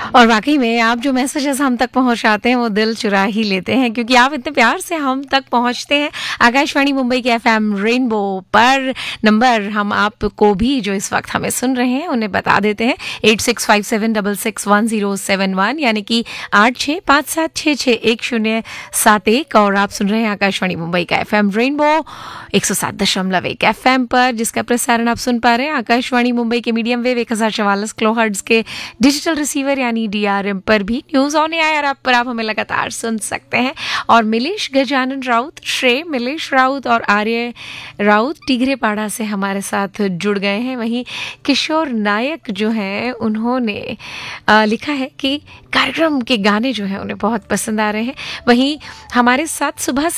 और वाकई में आप जो मैसेजेस हम तक पहुंचाते हैं वो दिल चुरा ही लेते हैं, क्योंकि आप इतने प्यार से हम तक पहुंचते हैं। आकाशवाणी मुंबई के एफएम रेनबो पर नंबर हम आपको भी जो इस वक्त हमें सुन रहे हैं उन्हें बता देते हैं 8657661071 यानी कि 8657661071 और आप सुन रहे हैं आकाशवाणी मुंबई का एफएम रेनबो 107.1 एफएम पर, जिसका प्रसारण आप सुन पा रहे हैं आकाशवाणी मुंबई के मीडियम वेव 1044 किलोहर्ट्ज के डिजिटल रिसीवर यानी डीआरएम पर भी। न्यूज ऑन एयर ऐप पर आप हमें लगातार सुन सकते हैं। और मिलेश गजानन राउत, श्रेय मिलेश राउत और आर्य राउत टिगरेपाड़ा से हमारे साथ जुड़ गए हैं। वहीं किशोर नायक जो हैं उन्होंने लिखा है कि कार्यक्रम के गाने जो हैं उन्हें बहुत पसंद आ रहे हैं। वहीं हमारे साथ सुबह